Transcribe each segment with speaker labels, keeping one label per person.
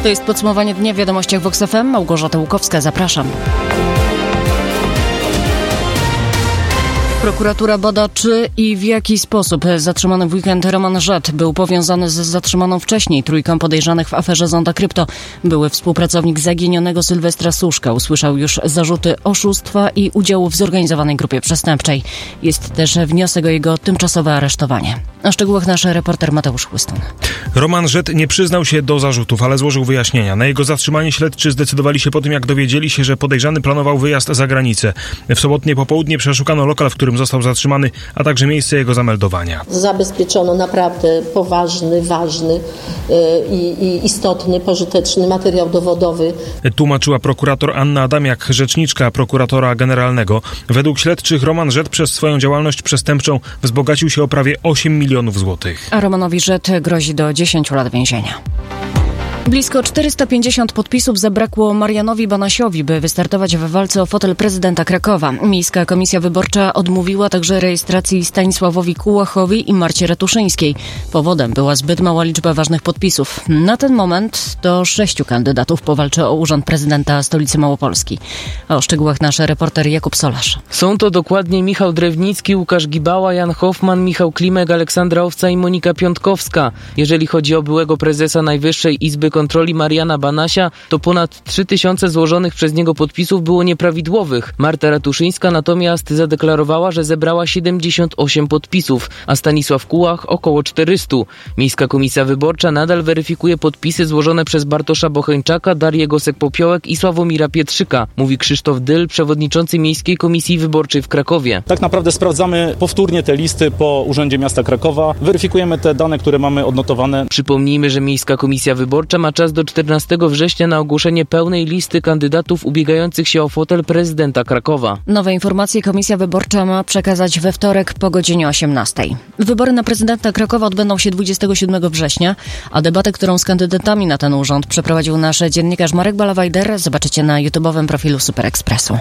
Speaker 1: To jest podsumowanie dnia w wiadomościach Vox FM. Małgorzata Łukowska, zapraszam. Prokuratura bada, czy i w jaki sposób zatrzymany w weekend Roman Żet był powiązany z zatrzymaną wcześniej trójką podejrzanych w aferze Zonda Krypto. Były współpracownik zaginionego Sylwestra Suszka usłyszał już zarzuty oszustwa i udziału w zorganizowanej grupie przestępczej. Jest też wniosek o jego tymczasowe aresztowanie. O szczegółach nasz reporter Mateusz Chłystun.
Speaker 2: Roman Żet nie przyznał się do zarzutów, ale złożył wyjaśnienia. Na jego zatrzymanie śledczy zdecydowali się po tym, jak dowiedzieli się, że podejrzany planował wyjazd za granicę. W sobotnie popołudnie przeszukano lokal, w którym został zatrzymany, a także miejsce jego zameldowania.
Speaker 3: Zabezpieczono naprawdę poważny, ważny i istotny, pożyteczny materiał dowodowy.
Speaker 2: Tłumaczyła prokurator Anna Adamiak, rzeczniczka prokuratora generalnego. Według śledczych Roman Żet przez swoją działalność przestępczą wzbogacił się o prawie 8 milionów złotych.
Speaker 1: A Romanowi Żet grozi do 10 lat więzienia. Blisko 450 podpisów zabrakło Marianowi Banasiowi, by wystartować w walce o fotel prezydenta Krakowa. Miejska Komisja Wyborcza odmówiła także rejestracji Stanisławowi Kułachowi i Marcie Ratuszyńskiej. Powodem była zbyt mała liczba ważnych podpisów. Na ten moment to 6 kandydatów powalczy o urząd prezydenta stolicy Małopolski. O szczegółach nasz reporter Jakub Solarz.
Speaker 4: Są to dokładnie Michał Drewnicki, Łukasz Gibała, Jan Hoffman, Michał Klimek, Aleksandra Owca i Monika Piątkowska. Jeżeli chodzi o byłego prezesa Najwyższej Izby Kontroli Mariana Banasia, to ponad 3000 złożonych przez niego podpisów było nieprawidłowych. Marta Ratuszyńska natomiast zadeklarowała, że zebrała 78 podpisów, a Stanisław Kułach około 400. Miejska Komisja Wyborcza nadal weryfikuje podpisy złożone przez Bartosza Bocheńczaka, Darię Gosek-Popiołek i Sławomira Pietrzyka, mówi Krzysztof Dyl, przewodniczący Miejskiej Komisji Wyborczej w Krakowie.
Speaker 5: Tak naprawdę sprawdzamy powtórnie te listy po Urzędzie Miasta Krakowa, weryfikujemy te dane, które mamy odnotowane.
Speaker 4: Przypomnijmy, że Miejska Komisja Wyborcza ma czas do 14 września na ogłoszenie pełnej listy kandydatów ubiegających się o fotel prezydenta Krakowa.
Speaker 1: Nowe informacje Komisja Wyborcza ma przekazać we wtorek po godzinie 18. Wybory na prezydenta Krakowa odbędą się 27 września, a debatę, którą z kandydatami na ten urząd przeprowadził nasz dziennikarz Marek Balawajder, zobaczycie na YouTube'owym profilu Super Expressu.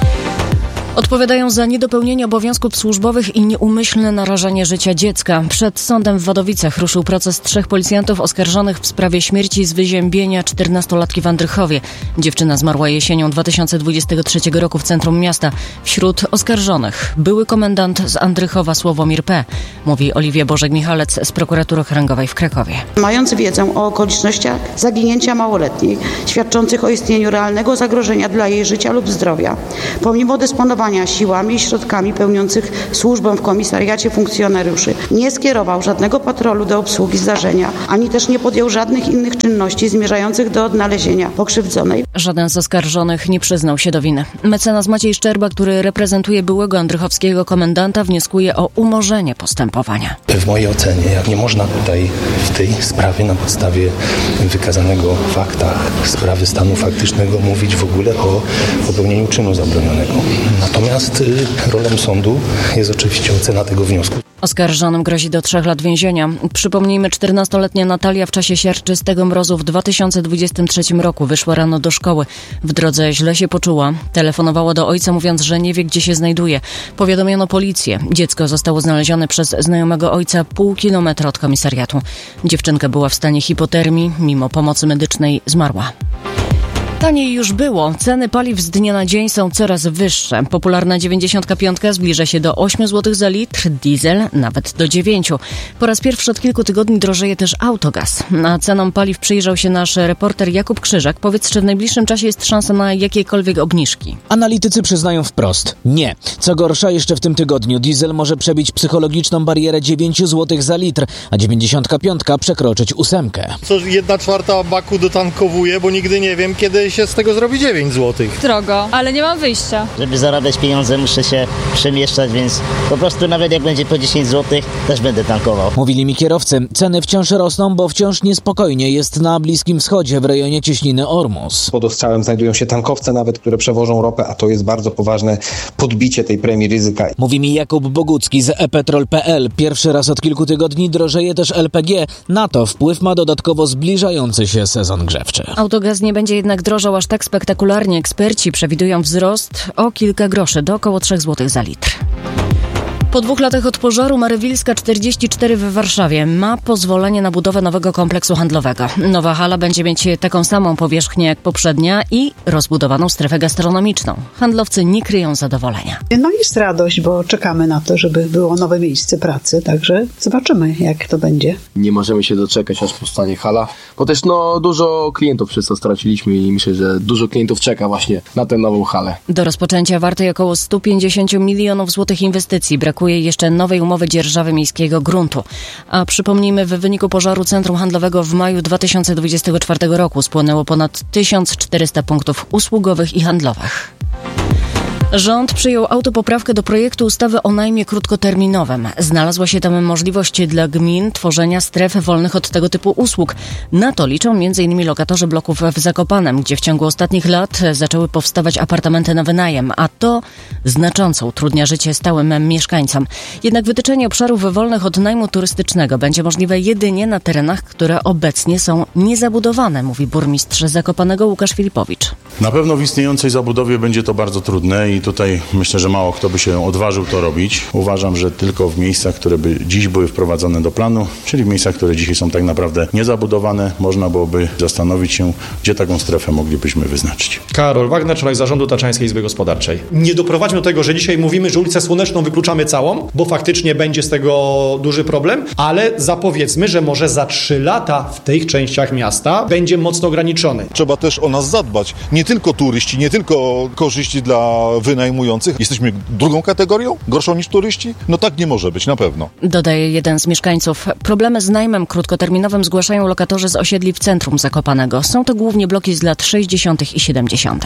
Speaker 1: Odpowiadają za niedopełnienie obowiązków służbowych i nieumyślne narażanie życia dziecka. Przed sądem w Wadowicach ruszył proces 3 policjantów oskarżonych w sprawie śmierci z wyziębienia 14-latki w Andrychowie. Dziewczyna zmarła jesienią 2023 roku w centrum miasta. Wśród oskarżonych były komendant z Andrychowa Sławomir P., mówi Oliwia Bożek-Michalec z prokuratury okręgowej w Krakowie.
Speaker 6: Mając wiedzę o okolicznościach zaginięcia małoletniej, świadczących o istnieniu realnego zagrożenia dla jej życia lub zdrowia, pomimo dysponowania siłami i środkami pełniących służbę w komisariacie funkcjonariuszy, nie skierował żadnego patrolu do obsługi zdarzenia, ani też nie podjął żadnych innych czynności zmierzających do odnalezienia pokrzywdzonej.
Speaker 1: Żaden z oskarżonych nie przyznał się do winy. Mecenas Maciej Szczerba, który reprezentuje byłego andrychowskiego komendanta, wnioskuje o umorzenie postępowania.
Speaker 7: W mojej ocenie, jak nie można tutaj w tej sprawie na podstawie wykazanego w faktach sprawy stanu faktycznego mówić w ogóle o popełnieniu czynu zabronionego. Natomiast rolą sądu jest oczywiście ocena tego wniosku.
Speaker 1: Oskarżonym grozi do 3 lat więzienia. Przypomnijmy, 14-letnia Natalia w czasie siarczystego mrozu w 2023 roku wyszła rano do szkoły. W drodze źle się poczuła. Telefonowała do ojca, mówiąc, że nie wie, gdzie się znajduje. Powiadomiono policję. Dziecko zostało znalezione przez znajomego ojca pół kilometra od komisariatu. Dziewczynka była w stanie hipotermii. Mimo pomocy medycznej zmarła. Taniej już było. Ceny paliw z dnia na dzień są coraz wyższe. Popularna 95 zbliża się do 8 zł za litr, diesel nawet do 9. Po raz pierwszy od kilku tygodni drożeje też autogaz. Na ceną paliw przyjrzał się nasz reporter Jakub Krzyżak. Powiedz, czy w najbliższym czasie jest szansa na jakiekolwiek obniżki?
Speaker 8: Analitycy przyznają wprost. Nie. Co gorsza, jeszcze w tym tygodniu diesel może przebić psychologiczną barierę 9 zł za litr, a 95 przekroczyć 8.
Speaker 9: Co 1/4 baku dotankowuję, bo nigdy nie wiem, kiedy się z tego zrobi 9 zł.
Speaker 10: Drogo, ale nie mam wyjścia.
Speaker 11: Żeby zarabiać pieniądze, muszę się przemieszczać, więc po prostu nawet jak będzie po 10 zł, też będę tankował.
Speaker 8: Mówili mi kierowcy. Ceny wciąż rosną, bo wciąż niespokojnie jest na Bliskim Wschodzie w rejonie cieśniny Ormus.
Speaker 12: Pod ostrzałem znajdują się tankowce nawet, które przewożą ropę, a to jest bardzo poważne podbicie tej premii ryzyka.
Speaker 8: Mówi mi Jakub Bogucki z ePetrol.pl. Pierwszy raz od kilku tygodni drożeje też LPG. Na to wpływ ma dodatkowo zbliżający się sezon grzewczy.
Speaker 1: Autogaz nie będzie jednak drożał aż tak spektakularnie. Eksperci przewidują wzrost o kilka groszy do około 3 zł za litr. Po 2 latach od pożaru Marywilska 44 w Warszawie ma pozwolenie na budowę nowego kompleksu handlowego. Nowa hala będzie mieć taką samą powierzchnię jak poprzednia i rozbudowaną strefę gastronomiczną. Handlowcy nie kryją zadowolenia.
Speaker 13: No jest radość, bo czekamy na to, żeby było nowe miejsce pracy, także zobaczymy, jak to będzie.
Speaker 14: Nie możemy się doczekać, aż powstanie hala, bo też dużo klientów przez to straciliśmy i myślę, że dużo klientów czeka właśnie na tę nową halę.
Speaker 1: Do rozpoczęcia wartej około 150 milionów złotych inwestycji brakuje jeszcze nowej umowy dzierżawy miejskiego gruntu. A przypomnijmy, w wyniku pożaru centrum handlowego w maju 2024 roku spłonęło ponad 1400 punktów usługowych i handlowych. Rząd przyjął autopoprawkę do projektu ustawy o najmie krótkoterminowym. Znalazła się tam możliwość dla gmin tworzenia stref wolnych od tego typu usług. Na to liczą m.in. lokatorzy bloków w Zakopanem, gdzie w ciągu ostatnich lat zaczęły powstawać apartamenty na wynajem, a to znacząco utrudnia życie stałym mieszkańcom. Jednak wytyczenie obszarów wolnych od najmu turystycznego będzie możliwe jedynie na terenach, które obecnie są niezabudowane, mówi burmistrz Zakopanego Łukasz Filipowicz.
Speaker 15: Na pewno w istniejącej zabudowie będzie to bardzo trudne i tutaj myślę, że mało kto by się odważył to robić. Uważam, że tylko w miejscach, które by dziś były wprowadzone do planu, czyli w miejscach, które dzisiaj są tak naprawdę niezabudowane, można byłoby zastanowić się, gdzie taką strefę moglibyśmy wyznaczyć.
Speaker 16: Karol Wagner, członek zarządu Tatrzańskiej Izby Gospodarczej. Nie doprowadźmy do tego, że dzisiaj mówimy, że ulicę Słoneczną wykluczamy całą, bo faktycznie będzie z tego duży problem, ale zapowiedzmy, że może za 3 lata w tych częściach miasta będzie mocno ograniczony.
Speaker 17: Trzeba też o nas zadbać. Nie tylko turyści, nie tylko korzyści dla wynajmujących. Jesteśmy drugą kategorią? Gorszą niż turyści? No tak nie może być, na pewno.
Speaker 1: Dodaje jeden z mieszkańców. Problemy z najmem krótkoterminowym zgłaszają lokatorzy z osiedli w centrum Zakopanego. Są to głównie bloki z lat 60. i 70.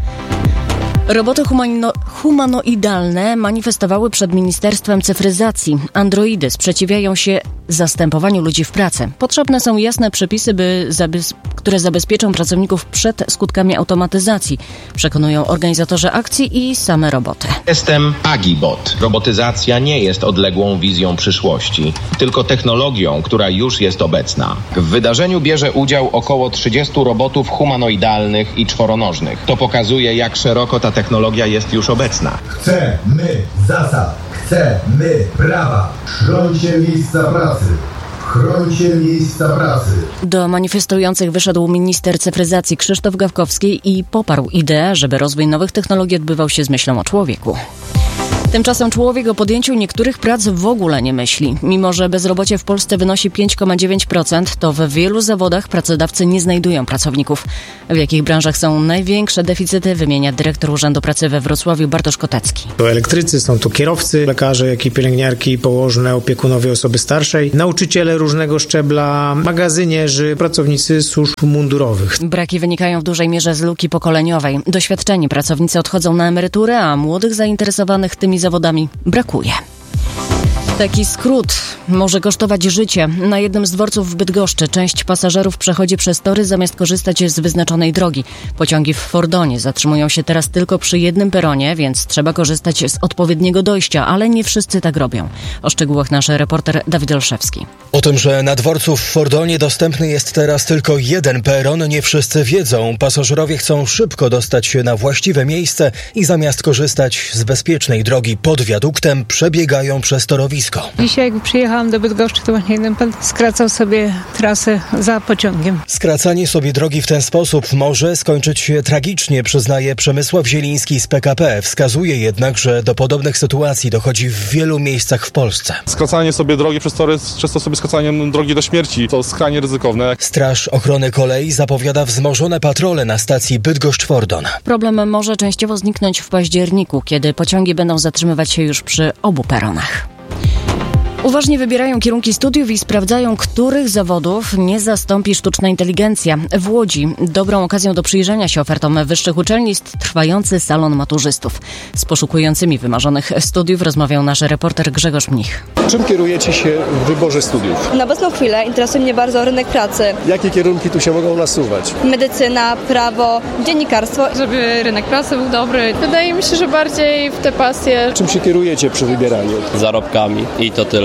Speaker 1: Roboty humanoidalne manifestowały przed Ministerstwem Cyfryzacji. Androidy sprzeciwiają się zastępowaniu ludzi w pracy. Potrzebne są jasne przepisy, które zabezpieczą pracowników przed skutkami automatyzacji, przekonują organizatorzy akcji i same roboty.
Speaker 18: Jestem Agibot. Robotyzacja nie jest odległą wizją przyszłości, tylko technologią, która już jest obecna. W wydarzeniu bierze udział około 30 robotów humanoidalnych i czworonożnych. To pokazuje, jak szeroko ta technologia jest już obecna.
Speaker 19: Chcemy zasad, chcemy prawa. Chrońcie miejsca pracy. Chrońcie miejsca pracy.
Speaker 1: Do manifestujących wyszedł minister cyfryzacji Krzysztof Gawkowski i poparł ideę, żeby rozwój nowych technologii odbywał się z myślą o człowieku. Tymczasem człowiek o podjęciu niektórych prac w ogóle nie myśli. Mimo że bezrobocie w Polsce wynosi 5,9%, to w wielu zawodach pracodawcy nie znajdują pracowników. W jakich branżach są największe deficyty, wymienia dyrektor Urzędu Pracy we Wrocławiu Bartosz Kotecki.
Speaker 20: To elektrycy, są to kierowcy, lekarze, jak i pielęgniarki, położne, opiekunowie osoby starszej, nauczyciele różnego szczebla, magazynierzy, pracownicy służb mundurowych.
Speaker 1: Braki wynikają w dużej mierze z luki pokoleniowej. Doświadczeni pracownicy odchodzą na emeryturę, a młodych zainteresowanych tymi zawodami brakuje. Taki skrót może kosztować życie. Na jednym z dworców w Bydgoszczy część pasażerów przechodzi przez tory zamiast korzystać z wyznaczonej drogi. Pociągi w Fordonie zatrzymują się teraz tylko przy jednym peronie, więc trzeba korzystać z odpowiedniego dojścia, ale nie wszyscy tak robią. O szczegółach nasz reporter Dawid Olszewski.
Speaker 21: O tym, że na dworcu w Fordonie dostępny jest teraz tylko jeden peron, nie wszyscy wiedzą. Pasażerowie chcą szybko dostać się na właściwe miejsce i zamiast korzystać z bezpiecznej drogi pod wiaduktem, przebiegają przez torowisko.
Speaker 22: Dzisiaj jak przyjechałam do Bydgoszczy, to właśnie jeden pan skracał sobie trasę za pociągiem.
Speaker 21: Skracanie sobie drogi w ten sposób może skończyć się tragicznie, przyznaje Przemysław Zieliński z PKP. Wskazuje jednak, że do podobnych sytuacji dochodzi w wielu miejscach w Polsce.
Speaker 23: Skracanie sobie drogi przez tory jest często sobie skracaniem drogi do śmierci. To skrajnie ryzykowne.
Speaker 21: Straż Ochrony Kolei zapowiada wzmożone patrole na stacji Bydgoszcz-Fordon.
Speaker 1: Problem może częściowo zniknąć w październiku, kiedy pociągi będą zatrzymywać się już przy obu peronach. Uważnie wybierają kierunki studiów i sprawdzają, których zawodów nie zastąpi sztuczna inteligencja. W Łodzi dobrą okazją do przyjrzenia się ofertom wyższych uczelni jest trwający salon maturzystów. Z poszukującymi wymarzonych studiów rozmawiał nasz reporter Grzegorz Mnich.
Speaker 24: Czym kierujecie się w wyborze studiów?
Speaker 10: Na obecną chwilę interesuje mnie bardzo rynek pracy.
Speaker 24: Jakie kierunki tu się mogą nasuwać?
Speaker 10: Medycyna, prawo, dziennikarstwo. Żeby rynek pracy był dobry. Wydaje mi się, że bardziej w te pasje.
Speaker 24: Czym się kierujecie przy wybieraniu?
Speaker 25: Zarobkami i to tyle.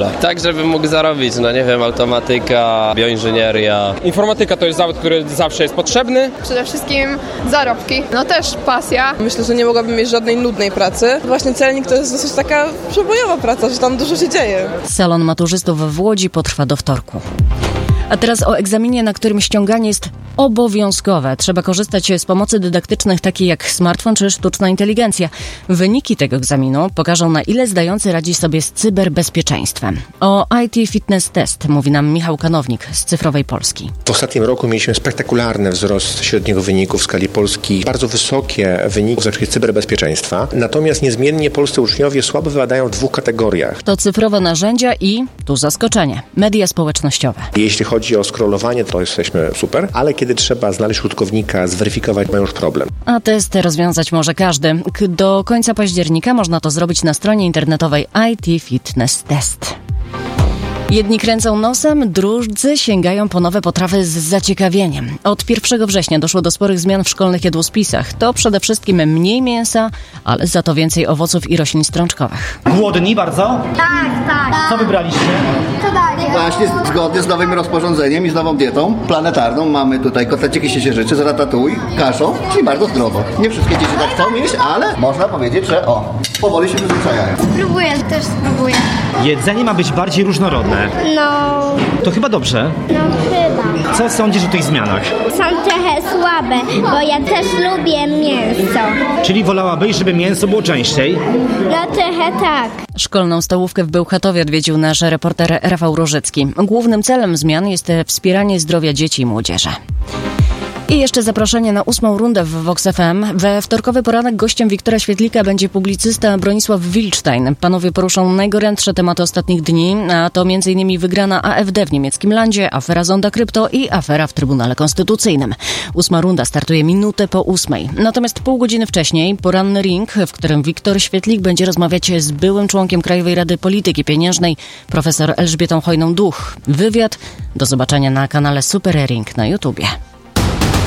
Speaker 2: szkole.
Speaker 3: Tak, żeby mógł zarobić, nie wiem, automatyka, bioinżynieria.
Speaker 4: Informatyka to jest zawód, który zawsze jest potrzebny.
Speaker 10: Przede wszystkim zarobki, też pasja.
Speaker 5: Myślę, że nie mogłabym mieć żadnej nudnej pracy. Właśnie celnik to jest dosyć taka przebojowa praca, że tam dużo się dzieje.
Speaker 1: Salon maturzystów w Łodzi potrwa do wtorku. A teraz o egzaminie, na którym ściąganie jest obowiązkowe. Trzeba korzystać z pomocy dydaktycznych takich jak smartfon czy sztuczna inteligencja. Wyniki tego egzaminu pokażą, na ile zdający radzi sobie z cyberbezpieczeństwem. O IT Fitness Test mówi nam Michał Kanownik z Cyfrowej Polski.
Speaker 25: W ostatnim roku mieliśmy spektakularny wzrost średniego wyniku w skali Polski, bardzo wysokie wyniki w zakresie cyberbezpieczeństwa. Natomiast niezmiennie polscy uczniowie słabo wypadają w 2 kategoriach.
Speaker 1: To cyfrowe narzędzia i, tu zaskoczenie, media społecznościowe.
Speaker 25: Jeśli chodzi o scrollowanie, to jesteśmy super, ale kiedy trzeba znaleźć użytkownika, zweryfikować, mają już problem.
Speaker 1: A test rozwiązać może każdy. Do końca października można to zrobić na stronie internetowej IT Fitness Test. Jedni kręcą nosem, drudzy sięgają po nowe potrawy z zaciekawieniem. Od 1 września doszło do sporych zmian w szkolnych jadłospisach. To przede wszystkim mniej mięsa, ale za to więcej owoców i roślin strączkowych.
Speaker 26: Głodni bardzo?
Speaker 27: Tak.
Speaker 26: Co wybraliście?
Speaker 27: To tak.
Speaker 28: Właśnie zgodnie z nowym rozporządzeniem i z nową dietą planetarną mamy tutaj kotleciki siecierzycy z ratatouille, kaszą, czyli bardzo zdrowo. Nie wszystkie dzieci tak chcą jeść, ale można powiedzieć, że powoli się przyzwyczajają.
Speaker 27: Też spróbuję.
Speaker 26: Jedzenie ma być bardziej różnorodne.
Speaker 27: No.
Speaker 26: To chyba dobrze.
Speaker 27: No chyba.
Speaker 26: Co sądzisz o tych zmianach?
Speaker 27: Są trochę słabe, bo ja też lubię mięso.
Speaker 26: Czyli wolałabyś, żeby mięso było częściej?
Speaker 27: No trochę tak.
Speaker 1: Szkolną stołówkę w Bełchatowie odwiedził nasz reporter Rafał Różycki. Głównym celem zmian jest wspieranie zdrowia dzieci i młodzieży. I jeszcze zaproszenie na 8. rundę w Vox FM. We wtorkowy poranek gościem Wiktora Świetlika będzie publicysta Bronisław Wilczstein. Panowie poruszą najgorętsze tematy ostatnich dni, a to m.in. wygrana AfD w niemieckim landzie, afera Zonda Krypto i afera w Trybunale Konstytucyjnym. 8. runda startuje minutę po 8. Natomiast pół godziny wcześniej poranny ring, w którym Wiktor Świetlik będzie rozmawiać z byłym członkiem Krajowej Rady Polityki Pieniężnej, profesor Elżbietą Hojną-Duch. Wywiad do zobaczenia na kanale Super Ring na YouTubie.